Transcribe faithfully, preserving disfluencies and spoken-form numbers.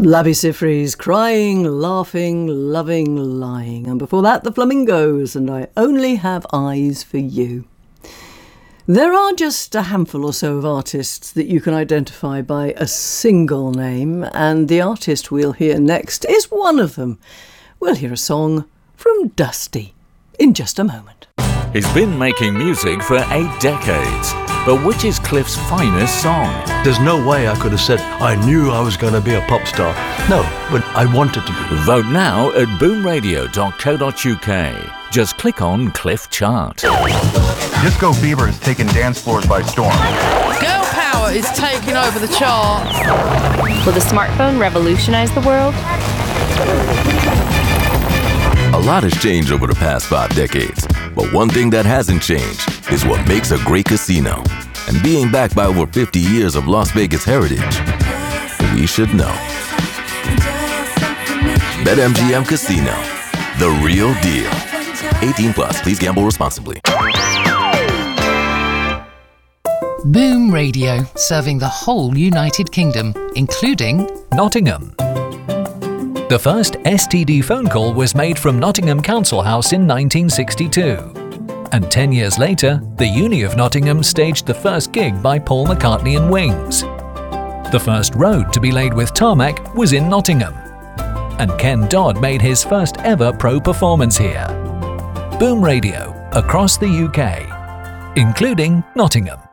Labi Siffre's Crying, Laughing, Loving, Lying. And before that, the Flamingos and I Only Have Eyes for You. There are just a handful or so of artists that you can identify by a single name, and the artist we'll hear next is one of them. We'll hear a song from Dusty in just a moment. He's been making music for eight decades, but which is Cliff's finest song? There's no way I could have said I knew I was going to be a pop star. No, but I wanted to be. Vote now at boom radio dot co dot uk. Just click on Cliff Chart. Disco fever has taken dance floors by storm. Girl power is taking over the chart. Will the smartphone revolutionize the world? A lot has changed over the past five decades, but one thing that hasn't changed is what makes a great casino. And being backed by over fifty years of Las Vegas heritage, we should know. BetMGM Casino, the real deal. eighteen plus, please gamble responsibly. Boom Radio, serving the whole United Kingdom, including Nottingham. The first S T D phone call was made from Nottingham Council House in nineteen sixty-two. And ten years later, the Uni of Nottingham staged the first gig by Paul McCartney and Wings. The first road to be laid with tarmac was in Nottingham. And Ken Dodd made his first ever pro performance here. Boom Radio, across the U K, including Nottingham.